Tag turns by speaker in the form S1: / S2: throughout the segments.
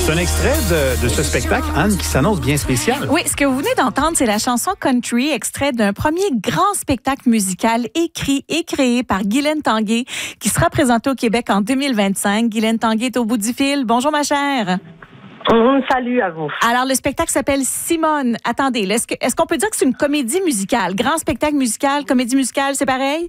S1: C'est un extrait de ce spectacle, Anne, qui s'annonce bien spécial.
S2: Oui, ce que vous venez d'entendre, c'est la chanson Country, extrait d'un premier grand spectacle musical écrit et créé par Guylaine Tanguay, qui sera présenté au Québec en 2025. Guylaine Tanguay est au bout du fil. Bonjour, ma chère.
S3: Salut à vous.
S2: Alors, le spectacle s'appelle Simone. Attendez, là, est-ce qu'on peut dire que c'est une comédie musicale? Grand spectacle musical, comédie musicale, c'est pareil?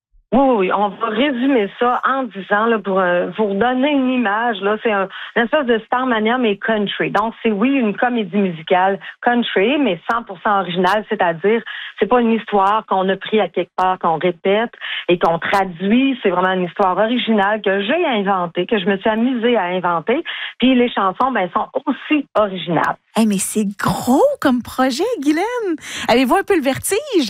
S3: Oui, on va résumer ça en disant, là, pour vous donner une image, là, c'est une espèce de Starmania, mais country. Donc, c'est une comédie musicale country, mais 100% originale, c'est-à-dire, c'est pas une histoire qu'on a pris à quelque part, qu'on répète et qu'on traduit. C'est vraiment une histoire originale que j'ai inventée, que je me suis amusée à inventer. Puis les chansons, sont aussi originales.
S2: Hey, mais c'est gros comme projet, Guylaine. Avez-vous un peu le vertige?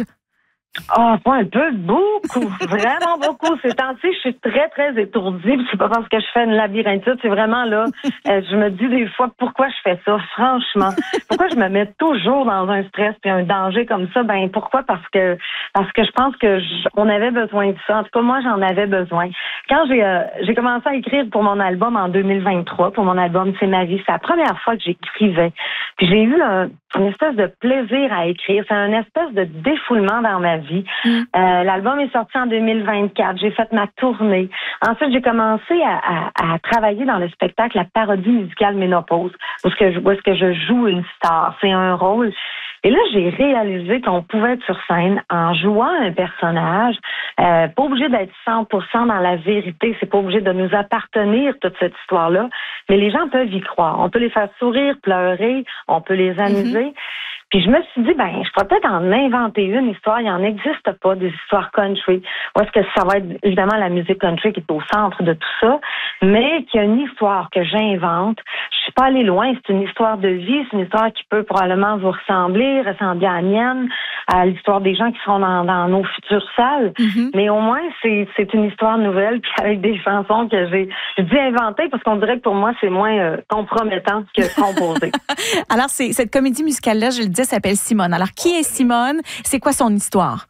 S3: Ah, pas un peu, beaucoup, vraiment beaucoup. Ces temps-ci, je suis très, très étourdie. C'est pas parce que je fais une labyrinthite, c'est vraiment là. Je me dis des fois, pourquoi je fais ça, franchement? Pourquoi je me mets toujours dans un stress et un danger comme ça? Pourquoi? Parce que je pense que on avait besoin de ça. En tout cas, moi, j'en avais besoin. Quand j'ai commencé à écrire pour mon album en 2023, pour mon album C'est ma vie, c'est la première fois que j'écrivais. Puis j'ai eu une espèce de plaisir à écrire. C'est une espèce de défoulement dans ma vie. L'album est sorti en 2024. J'ai fait ma tournée. Ensuite, j'ai commencé à travailler dans le spectacle La parodie musicale Ménopause, où est-ce que je joue une star. C'est un rôle. Et là, j'ai réalisé qu'on pouvait être sur scène en jouant un personnage, pas obligé d'être 100% dans la vérité, c'est pas obligé de nous appartenir toute cette histoire-là, mais les gens peuvent y croire. On peut les faire sourire, pleurer, on peut les amuser. Puis je me suis dit, je pourrais peut-être en inventer une histoire. Il n'en existe pas des histoires country. Ou est-ce que ça va être évidemment la musique country qui est au centre de tout ça, mais qu'il y a une histoire que j'invente. Je suis pas allée loin. C'est une histoire de vie. C'est une histoire qui peut probablement vous ressembler à la mienne, à l'histoire des gens qui seront dans nos futures salles. Mais au moins, c'est une histoire nouvelle, puis avec des chansons que je dis inventées parce qu'on dirait que pour moi, c'est moins compromettant que composé.
S2: Alors, cette comédie musicale-là, je le disais, s'appelle Simone. Alors, qui est Simone? C'est quoi son histoire?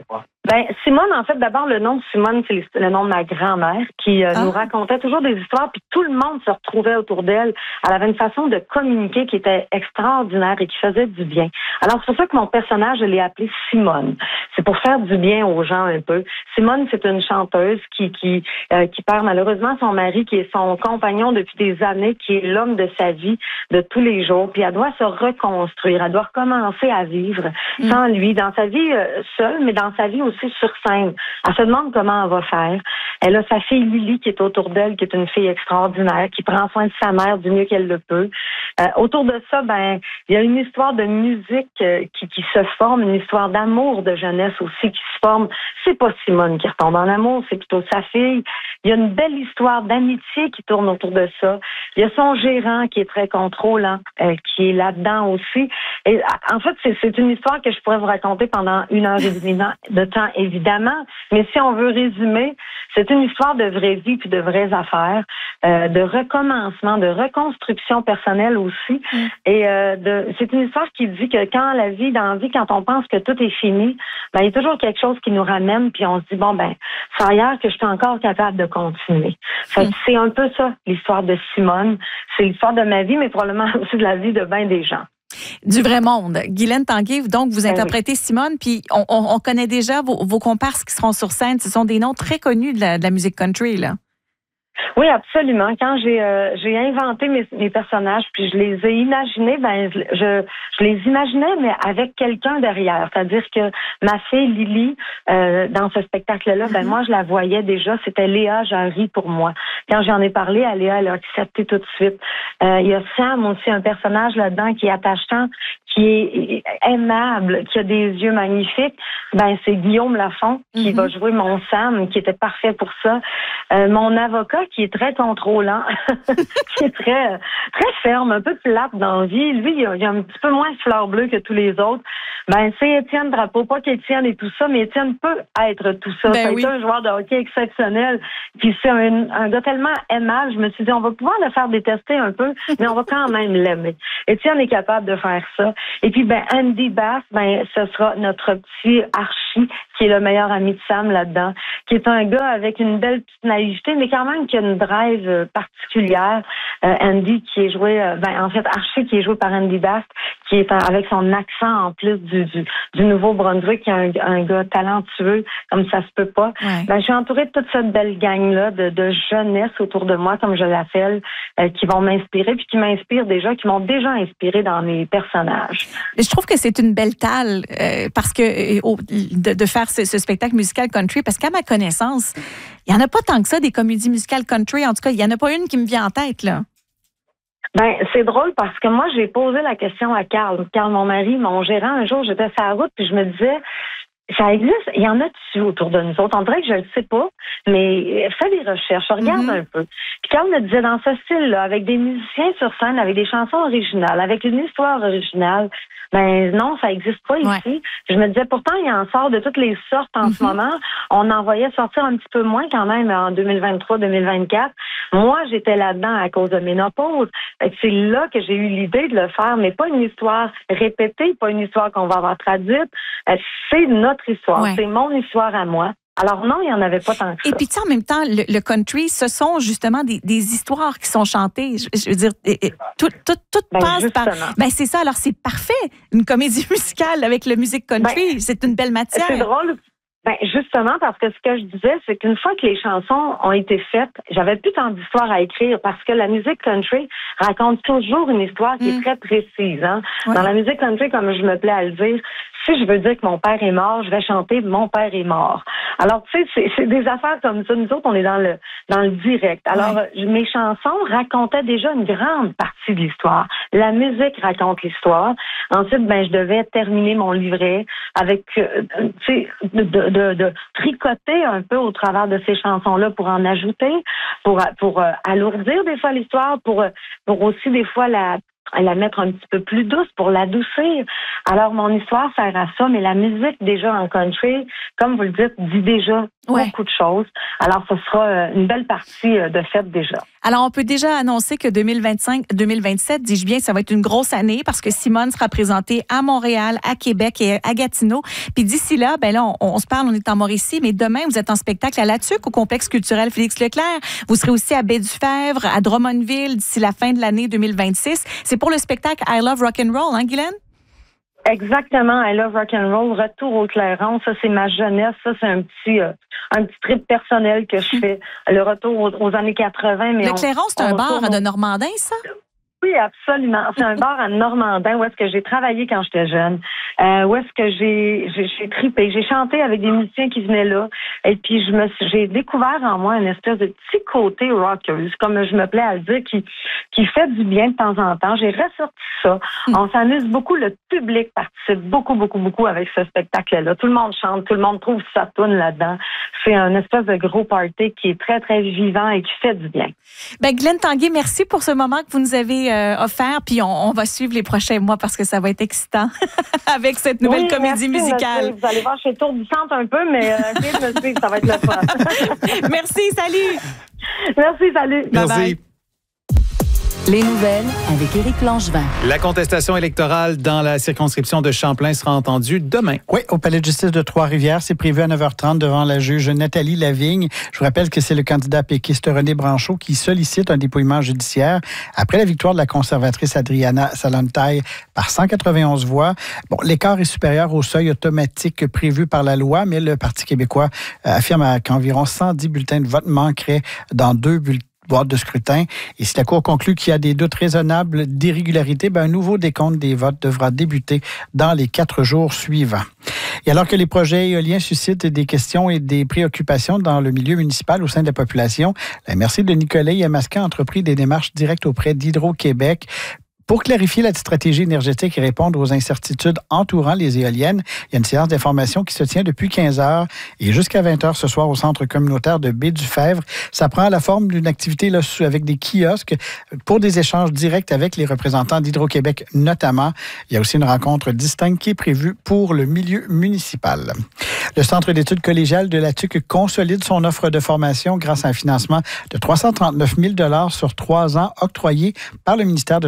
S3: Simone, en fait, d'abord, le nom de Simone, c'est le nom de ma grand-mère qui nous racontait toujours des histoires, puis tout le monde se retrouvait autour d'elle. Elle avait une façon de communiquer qui était extraordinaire et qui faisait du bien. Alors, c'est pour ça que mon personnage, je l'ai appelé Simone. C'est pour faire du bien aux gens un peu. Simone, c'est une chanteuse qui perd malheureusement son mari, qui est son compagnon depuis des années, qui est l'homme de sa vie de tous les jours. Puis elle doit se reconstruire. Elle doit recommencer à vivre sans lui, dans sa vie seule, mais dans sa vie aussi sur scène. Elle se demande comment elle va faire. Elle a sa fille Lily qui est autour d'elle, qui est une fille extraordinaire, qui prend soin de sa mère du mieux qu'elle le peut. Autour de ça, il y a une histoire de musique qui se forme, une histoire d'amour de jeunesse aussi qui se forme. C'est pas Simone qui retombe en amour, c'est plutôt sa fille. Il y a une belle histoire d'amitié qui tourne autour de ça. Il y a son gérant qui est très contrôlant, qui est là-dedans aussi. Et en fait, c'est une histoire que je pourrais vous raconter pendant 1h30 de temps, évidemment. Mais si on veut résumer, c'est une histoire de vraie vie puis de vraies affaires, de recommencement, de reconstruction personnelle aussi. Et c'est une histoire qui dit que quand quand on pense que tout est fini, il y a toujours quelque chose qui nous ramène puis on se dit, ça a l'air que je suis encore capable de continuer. C'est un peu ça, l'histoire de Simone. C'est l'histoire de ma vie, mais probablement aussi de la vie de bien des gens.
S2: Du vrai monde. Guylaine Tanguay, donc, vous interprétez Simone, puis on connaît déjà vos comparses qui seront sur scène. Ce sont des noms très connus de la musique country, là.
S3: Oui, absolument. Quand j'ai inventé mes personnages, puis je les ai imaginés, je les imaginais, mais avec quelqu'un derrière. C'est-à-dire que ma fille Lily, dans ce spectacle-là, moi, je la voyais déjà. C'était Léa Jarry pour moi. Quand j'en ai parlé à Léa, elle a accepté tout de suite. Il y a Sam aussi, un personnage là-dedans qui est attachant, qui est aimable, qui a des yeux magnifiques. C'est Guillaume Lafont qui va jouer mon Sam, qui était parfait pour ça. Mon avocat qui est très contrôlant, qui est très très ferme, un peu plate dans la vie. Lui, il a un petit peu moins de fleur bleue que tous les autres. C'est Étienne Drapeau, pas qu'Étienne est tout ça, mais Étienne peut être tout ça. C'est un joueur de hockey exceptionnel. Puis c'est un gars tellement aimable. Je me suis dit, on va pouvoir le faire détester un peu, mais on va quand même l'aimer. Étienne est capable de faire ça. Et puis, Andy Bass, ce sera notre petit archi Ski, qui est le meilleur ami de Sam là-dedans, qui est un gars avec une belle petite naïveté, mais quand même qui a une drive particulière. Andy, qui est joué, Archie, qui est joué par Andy Bast, qui est avec son accent en plus du Nouveau-Brunswick, qui est un gars talentueux, comme ça se peut pas.
S2: Ouais.
S3: Je suis entourée de toute cette belle gang-là, de jeunesse autour de moi, comme je l'appelle, qui vont m'inspirer, puis qui m'inspirent déjà, qui m'ont déjà inspiré dans mes personnages.
S2: Je trouve que c'est une belle talle parce que de faire ce spectacle musical country, parce qu'à ma connaissance, il n'y en a pas tant que ça des comédies musicales country. En tout cas, il n'y en a pas une qui me vient en tête, là.
S3: C'est drôle parce que moi, j'ai posé la question à Carl, mon mari, mon gérant. Un jour, j'étais sur la route, puis je me disais, ça existe, il y en a-tu autour de nous autres? On dirait que je le sais pas, mais fais des recherches, regarde un peu. Puis Carl me disait, dans ce style-là, avec des musiciens sur scène, avec des chansons originales, avec une histoire originale, non, ça n'existe pas ici. Je me disais, pourtant, il en sort de toutes les sortes en ce moment. On en voyait sortir un petit peu moins quand même en 2023-2024. Moi, j'étais là-dedans à cause de ménopause. C'est là que j'ai eu l'idée de le faire, mais pas une histoire répétée, pas une histoire qu'on va avoir traduite. C'est notre histoire, c'est mon histoire à moi. Alors non, il n'y en avait pas tant que ça.
S2: Et puis, tu sais, en même temps, le country, ce sont justement des histoires qui sont chantées. Je veux dire, tout passe
S3: justement.
S2: par... c'est ça, alors c'est parfait. Une comédie musicale avec la musique country, c'est une belle matière.
S3: C'est drôle. Justement, parce que ce que je disais, c'est qu'une fois que les chansons ont été faites, j'avais plus tant d'histoires à écrire parce que la musique country raconte toujours une histoire qui est très précise. Hein? Ouais. Dans la musique country, comme je me plais à le dire, si je veux dire que mon père est mort, je vais chanter « Mon père est mort ». Alors, tu sais, c'est des affaires comme ça. Nous autres, on est dans le direct. Alors, mes chansons racontaient déjà une grande partie de l'histoire. La musique raconte l'histoire. Ensuite, je devais terminer mon livret avec, tu sais, de tricoter un peu au travers de ces chansons-là pour en ajouter, pour alourdir des fois l'histoire, pour aussi des fois la mettre un petit peu plus douce, pour l'adoucir. Alors, mon histoire sert à ça, mais la musique, déjà, en country, comme vous le dites, dit déjà beaucoup de choses. Alors, ce sera une belle partie de fête déjà.
S2: Alors, on peut déjà annoncer que 2025-2027, dis-je bien, ça va être une grosse année parce que Simone sera présentée à Montréal, à Québec et à Gatineau. Puis d'ici là, on se parle, on est en Mauricie, mais demain, vous êtes en spectacle à La Tuque, au complexe culturel Félix-Leclerc. Vous serez aussi à Baie-du-Fèvre, à Drummondville, d'ici la fin de l'année 2026. C'est pour le spectacle I Love Rock'n'Roll, hein, Guylaine?
S3: Exactement, I Love Rock'n'Roll, Retour au Clairon, ça c'est ma jeunesse, ça c'est un petit trip personnel que je fais, le retour aux années 80. Mais
S2: le Clairon, c'est un bar de Normandin, ça?
S3: Oui, absolument. C'est un bar à Normandin où est-ce que j'ai travaillé quand j'étais jeune, où est-ce que j'ai trippé. J'ai chanté avec des musiciens qui venaient là, et puis j'ai découvert en moi une espèce de petit côté rockeuse, comme je me plais à le dire, qui fait du bien de temps en temps. J'ai ressorti ça. On s'amuse beaucoup, le public participe beaucoup avec ce spectacle-là. Tout le monde chante, tout le monde trouve sa toune là-dedans. C'est un espèce de gros party qui est très, très vivant et qui fait du bien.
S2: Guylaine Tanguay, merci pour ce moment que vous nous avez offert, puis on va suivre les prochains mois parce que ça va être excitant avec cette nouvelle comédie musicale.
S3: Vous allez voir, je suis étourdissante un peu, mais essayez de me suivre, ça va être le fun.
S2: Merci, salut!
S3: Merci, salut!
S1: Merci.
S2: Bye bye.
S4: Les nouvelles avec Éric Langevin.
S1: La contestation électorale dans la circonscription de Champlain sera entendue demain.
S5: Oui, au Palais de justice de Trois-Rivières. C'est prévu à 9h30 devant la juge Nathalie Lavigne. Je vous rappelle que c'est le candidat péquiste René Branchot qui sollicite un dépouillement judiciaire après la victoire de la conservatrice Adriana Salontaille par 191 voix. Bon, l'écart est supérieur au seuil automatique prévu par la loi, mais le Parti québécois affirme qu'environ 110 bulletins de vote manqueraient dans 2 boîtes de scrutin. Et si la Cour conclut qu'il y a des doutes raisonnables d'irrégularité, un nouveau décompte des votes devra débuter dans les 4 jours suivants. Et alors que les projets éoliens suscitent des questions et des préoccupations dans le milieu municipal au sein de la population, la MRC de Nicolet-Yamaska a entrepris des démarches directes auprès d'Hydro-Québec pour clarifier la stratégie énergétique et répondre aux incertitudes entourant les éoliennes. Il y a une séance d'information qui se tient depuis 15 heures et jusqu'à 20 heures ce soir au centre communautaire de Baie-du-Fèvre. Ça prend la forme d'une activité là, avec des kiosques pour des échanges directs avec les représentants d'Hydro-Québec notamment. Il y a aussi une rencontre distincte qui est prévue pour le milieu municipal. Le Centre d'études collégiales de la TUQ consolide son offre de formation grâce à un financement de 339 000 $ sur 3 ans octroyé par le ministère de l'Enseignement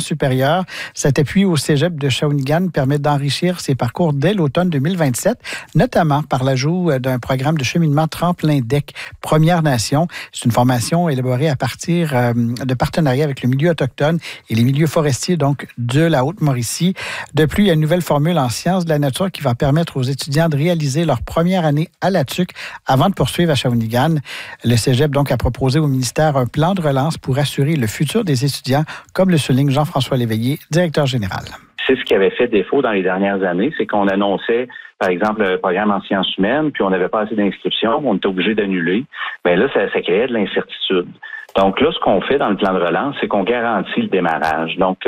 S5: supérieur. Cet appui au cégep de Shawinigan permet d'enrichir ses parcours dès l'automne 2027, notamment par l'ajout d'un programme de cheminement tremplin deck Première Nation. C'est une formation élaborée à partir de partenariats avec le milieu autochtone et les milieux forestiers, donc de la Haute-Mauricie. De plus, il y a une nouvelle formule en sciences de la nature qui va permettre aux étudiants de réaliser leur première année à la TUC avant de poursuivre à Shawinigan. Le cégep donc a proposé au ministère un plan de relance pour assurer le futur des étudiants, comme le souligne Jean-François Léveillé, directeur général.
S6: C'est ce qui avait fait défaut dans les dernières années, c'est qu'on annonçait, par exemple, le programme en sciences humaines, puis on n'avait pas assez d'inscriptions, on était obligé d'annuler. Bien là, ça créait de l'incertitude. Donc là, ce qu'on fait dans le plan de relance, c'est qu'on garantit le démarrage. Donc,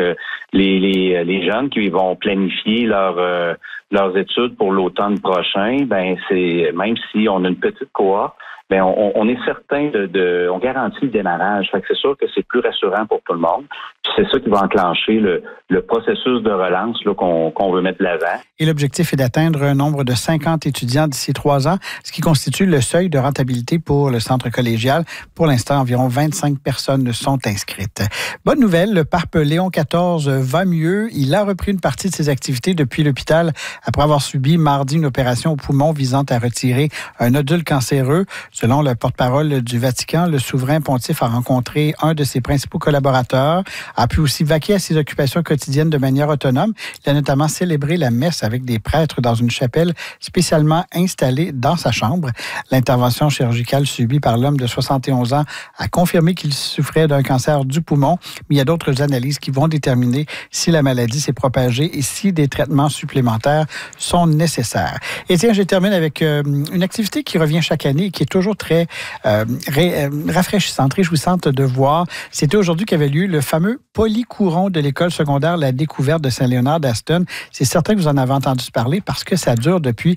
S6: les jeunes qui vont planifier leurs études pour l'automne prochain, ben c'est même si on a une petite cohorte, ben on est certain on garantit le démarrage. Fait que c'est sûr que c'est plus rassurant pour tout le monde. Puis c'est ça qui va enclencher le processus de relance là, qu'on veut mettre de l'avant.
S5: Et l'objectif est d'atteindre un nombre de 50 étudiants d'ici 3 ans, ce qui constitue le seuil de rentabilité pour le centre collégial. Pour l'instant, environ 25 personnes sont inscrites. Bonne nouvelle, le pape Léon XIV va mieux. Il a repris une partie de ses activités depuis l'hôpital après avoir subi mardi une opération au poumon visant à retirer un nodule cancéreux. Selon le porte-parole du Vatican, le souverain pontife a rencontré un de ses principaux collaborateurs, a pu aussi vaquer à ses occupations quotidiennes de manière autonome. Il a notamment célébré la messe avec des prêtres dans une chapelle spécialement installée dans sa chambre. L'intervention chirurgicale subie par l'homme de 71 ans a confirmé qu'il souffrait d'un cancer du poumon, mais il y a d'autres analyses qui vont déterminer si la maladie s'est propagée et si des traitements supplémentaires sont nécessaires. Et tiens, je termine avec une activité qui revient chaque année et qui est toujours très rafraîchissante, réjouissante de voir. C'était aujourd'hui qu'avait lieu le fameux polycouron de l'école secondaire La Découverte de Saint-Léonard d'Aston. C'est certain que vous en avez entendu parler parce que ça dure depuis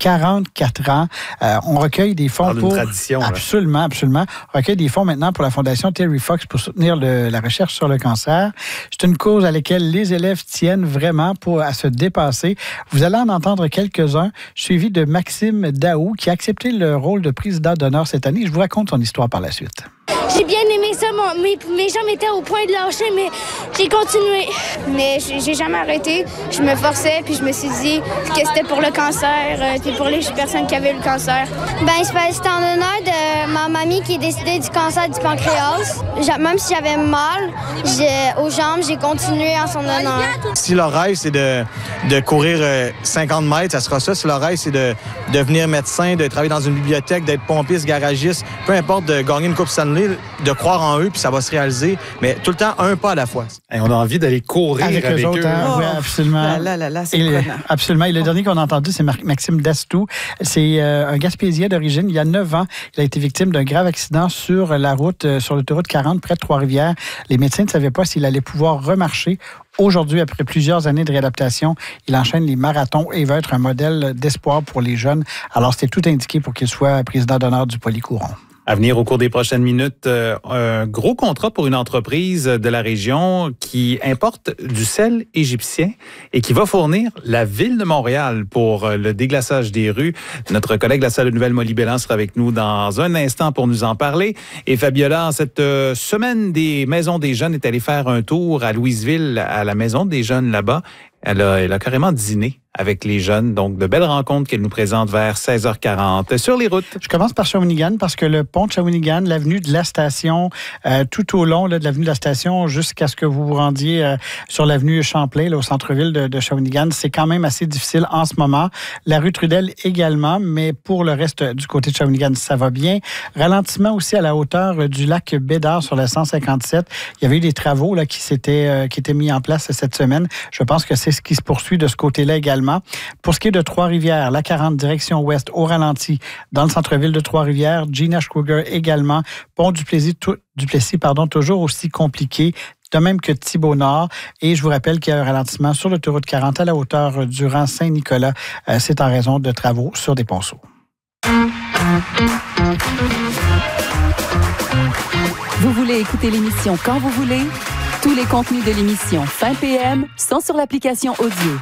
S5: 44 ans. On recueille des fonds pour...
S1: Une tradition.
S5: Absolument, absolument. On recueille des fonds maintenant pour la Fondation Terry Fox pour soutenir la recherche sur le cancer. C'est une cause à laquelle les élèves tiennent vraiment à se dépasser. Vous allez en entendre quelques-uns, suivi de Maxime Daou, qui a accepté le rôle de président d'honneur cette année. Je vous raconte son histoire par la suite.
S7: J'ai bien aimé ça. Mes jambes étaient au point de lâcher, mais j'ai continué. Mais j'ai jamais arrêté. Je me forçais, puis je me suis dit que c'était pour le cancer, puis pour les personnes qui avaient le cancer. C'était en honneur de ma mamie qui est décédée du cancer du pancréas. Même si j'avais mal aux jambes, j'ai continué en son honneur.
S8: Si leur rêve, c'est de courir 50 mètres, ça sera ça. Si leur rêve, c'est de devenir médecin, de travailler dans une bibliothèque, d'être pompiste, garagiste, peu importe, de gagner une Coupe Stanley, de croire en eux, puis ça va se réaliser, mais tout le temps, un pas à la fois.
S1: Et on a envie d'aller courir avec eux.
S5: Autres, hein? Oui, absolument. Absolument. Et le dernier qu'on a entendu, c'est Maxime Dastou. C'est un Gaspésien d'origine. Il y a 9 ans, il a été victime d'un grave accident sur la route, sur l'autoroute 40, près de Trois-Rivières. Les médecins ne savaient pas s'il allait pouvoir remarcher. Aujourd'hui, après plusieurs années de réadaptation, il enchaîne les marathons et va être un modèle d'espoir pour les jeunes. Alors, c'était tout indiqué pour qu'il soit président d'honneur du polycouron.
S1: À venir au cours des prochaines minutes, un gros contrat pour une entreprise de la région qui importe du sel égyptien et qui va fournir la ville de Montréal pour le déglaçage des rues. Notre collègue de la salle de nouvelles, Molly Bélan, sera avec nous dans un instant pour nous en parler. Et Fabiola, en cette semaine des Maisons des Jeunes, est allée faire un tour à Louisville, à la Maison des Jeunes là-bas. Elle a carrément dîné avec les jeunes. Donc, de belles rencontres qu'elle nous présente vers 16h40 sur les routes.
S5: Je commence par Shawinigan parce que le pont de Shawinigan, l'avenue de la station, tout au long de l'avenue de la station jusqu'à ce que vous vous rendiez sur l'avenue Champlain, là, au centre-ville de Shawinigan, c'est quand même assez difficile en ce moment. La rue Trudel également, mais pour le reste du côté de Shawinigan, ça va bien. Ralentissement aussi à la hauteur du lac Bédard sur la 157. Il y avait eu des travaux là, qui étaient mis en place cette semaine. Je pense que c'est ce qui se poursuit de ce côté-là également. Pour ce qui est de Trois-Rivières, la 40 direction ouest au ralenti dans le centre-ville de Trois-Rivières, Gina Kruger également, pont Duplessis, toujours aussi compliqué, de même que Thibault-Nord. Et je vous rappelle qu'il y a un ralentissement sur l'autoroute 40 à la hauteur du rang Saint-Nicolas. C'est en raison de travaux sur des ponceaux.
S4: Vous voulez écouter l'émission quand vous voulez? Tous les contenus de l'émission Fin PM sont sur l'application audio.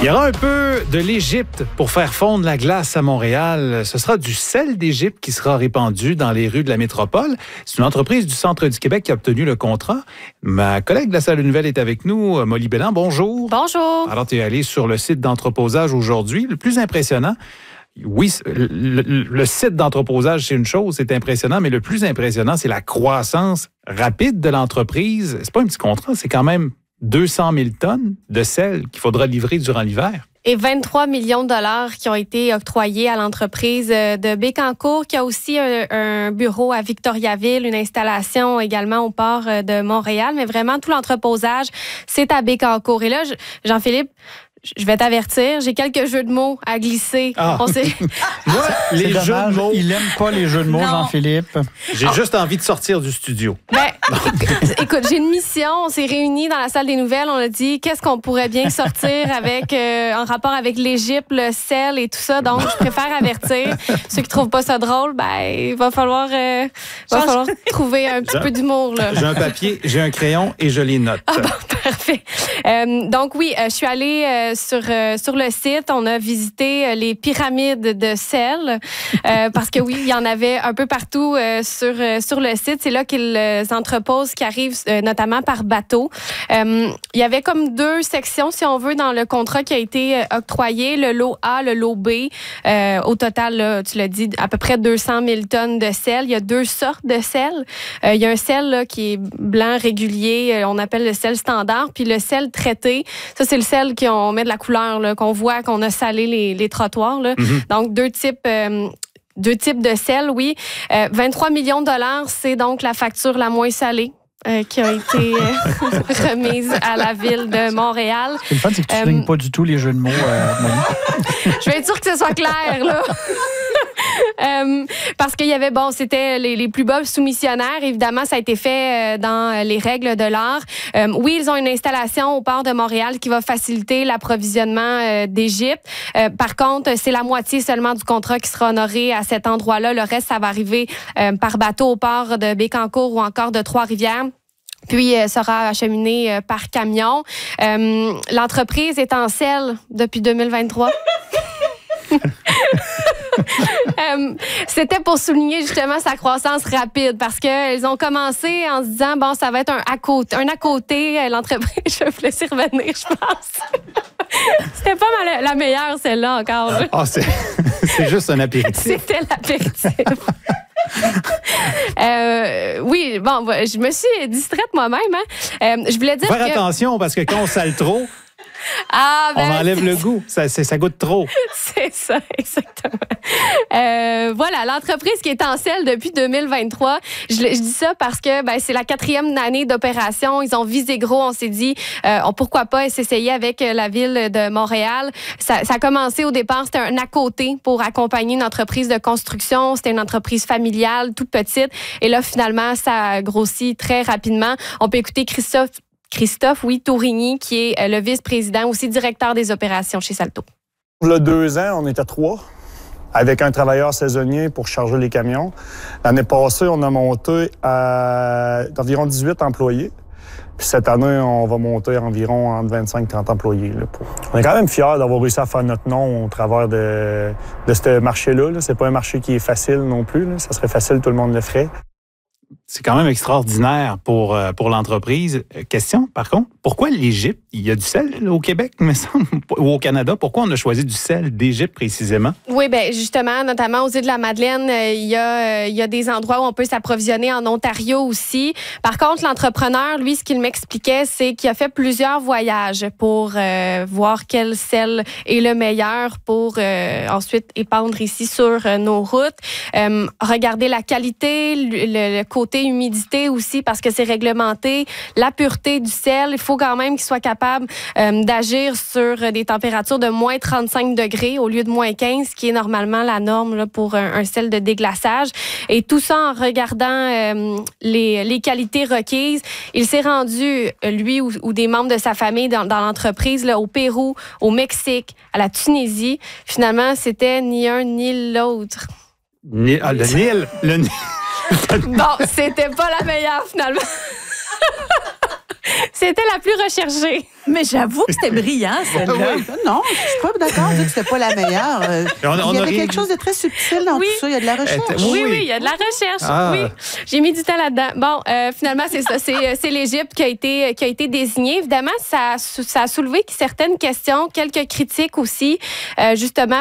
S1: Il y aura un peu de l'Égypte pour faire fondre la glace à Montréal. Ce sera du sel d'Égypte qui sera répandu dans les rues de la métropole. C'est une entreprise du centre du Québec qui a obtenu le contrat. Ma collègue de la Salle Nouvelle est avec nous, Molly Bélan. Bonjour.
S9: Bonjour.
S1: Alors, tu es allé sur le site d'entreposage aujourd'hui. Le plus impressionnant, oui, le site d'entreposage, c'est une chose, c'est impressionnant, mais le plus impressionnant, c'est la croissance rapide de l'entreprise. C'est pas un petit contrat, c'est quand même 200 000 tonnes de sel qu'il faudra livrer durant l'hiver.
S9: Et 23 millions de dollars qui ont été octroyés à l'entreprise de Bécancour, qui a aussi un bureau à Victoriaville, une installation également au port de Montréal. Mais vraiment, tout l'entreposage, c'est à Bécancour. Et là, Jean-Philippe, je vais t'avertir, j'ai quelques jeux de mots à glisser.
S1: Ah. Moi, les jeux de mots...
S5: Il aime pas les jeux de mots,
S2: Non.
S5: Jean-Philippe.
S1: J'ai juste envie de sortir du studio.
S9: Écoute, j'ai une mission. On s'est réunis dans la salle des nouvelles. On a dit qu'est-ce qu'on pourrait bien sortir avec en rapport avec l'Égypte, le sel et tout ça. Donc, je préfère avertir ceux qui trouvent pas ça drôle. Il va falloir trouver un petit peu d'humour là.
S1: J'ai un papier, j'ai un crayon et je les note.
S9: Ah bon, parfait. Donc oui, je suis allée sur le site. On a visité les pyramides de sel parce que oui, il y en avait un peu partout sur le site. C'est là qu'ils entreposent, qui arrivent notamment par bateau. Il y avait comme deux sections, si on veut, dans le contrat qui a été octroyé. Le lot A, le lot B. Au total, là, tu l'as dit, à peu près 200 000 tonnes de sel. Il y a deux sortes de sel. Il y a un sel là, qui est blanc régulier. On appelle le sel standard. Puis le sel traité, ça, c'est le sel qu'on met de la couleur, là, qu'on voit qu'on a salé les trottoirs. Là. Mm-hmm. Donc, deux types de sel, oui. 23 millions de dollars, c'est donc la facture la moins salée qui a été remise à la ville de Montréal.
S5: Le fun, c'est que tu ne soulignes pas du tout les jeux de mots, Molly.
S9: Je vais être sûre que ce soit clair, là. Parce qu'il y avait, c'était les plus bas soumissionnaires. Évidemment, ça a été fait dans les règles de l'art. Oui, ils ont une installation au port de Montréal qui va faciliter l'approvisionnement d'Égypte. Par contre, c'est la moitié seulement du contrat qui sera honoré à cet endroit-là. Le reste, ça va arriver par bateau au port de Bécancour ou encore de Trois-Rivières. Puis sera acheminé par camion. L'entreprise est en sel depuis 2023. C'était pour souligner justement sa croissance rapide parce qu'elles ont commencé en se disant ça va être un à côté l'entreprise. Je vais vous laisser revenir, je pense. C'était pas la meilleure celle-là encore.
S1: Ah, c'est juste un apéritif.
S9: C'était l'apéritif. Oui, je me suis distraite moi-même. Je voulais dire
S1: faire attention parce que quand on sale trop, on enlève le goût. Ça goûte trop.
S9: C'est ça, exactement. Voilà, l'entreprise qui est en sel depuis 2023. Je dis ça parce que c'est la 4e année d'opération. Ils ont visé gros. On s'est dit, pourquoi pas s'essayer avec la ville de Montréal. Ça a commencé au départ, c'était un à côté pour accompagner une entreprise de construction. C'était une entreprise familiale, toute petite. Et là, finalement, ça a grossi très rapidement. On peut écouter Christophe Tourigny, qui est le vice-président, aussi directeur des opérations chez Salto.
S10: Il y a 2 ans, on était 3, avec un travailleur saisonnier pour charger les camions. L'année passée, on a monté à d'environ 18 employés. Puis cette année, on va monter environ entre 25 et 30 employés. Là, On est quand même fiers d'avoir réussi à faire notre nom au travers de ce marché-là. C'est pas un marché qui est facile non plus. Là. Ça serait facile, tout le monde le ferait.
S1: C'est quand même extraordinaire pour l'entreprise. Question, par contre, pourquoi l'Égypte? Il y a du sel au Québec, me semble, ou au Canada. Pourquoi on a choisi du sel d'Égypte précisément?
S9: Oui, justement, notamment aux îles de la Madeleine, il y a des endroits où on peut s'approvisionner en Ontario aussi. Par contre, l'entrepreneur, lui, ce qu'il m'expliquait, c'est qu'il a fait plusieurs voyages pour voir quel sel est le meilleur pour ensuite épandre ici sur nos routes. Regarder la qualité, le côté humidité aussi, parce que c'est réglementé. La pureté du sel, il faut quand même qu'il soit capable d'agir sur des températures de moins 35 degrés au lieu de moins 15, qui est normalement la norme là, pour un sel de déglaçage. Et tout ça en regardant les qualités requises. Il s'est rendu, lui ou des membres de sa famille dans l'entreprise, là, au Pérou, au Mexique, à la Tunisie. Finalement, c'était ni un ni l'autre.
S1: Le Nil.
S9: Bon, c'était pas la meilleure, finalement. C'était la plus recherchée.
S2: Mais j'avoue que c'était brillant, celle-là.
S11: Oui. Non, je suis pas d'accord à dire que c'était pas la meilleure. Il y avait quelque chose de très subtil dans tout ça. Il y a de la recherche.
S9: Oui, il y a de la recherche. Oui, j'ai mis du temps là-dedans. Bon, finalement, c'est ça. C'est l'Égypte qui a été désignée. Évidemment, ça a soulevé certaines questions, quelques critiques aussi, justement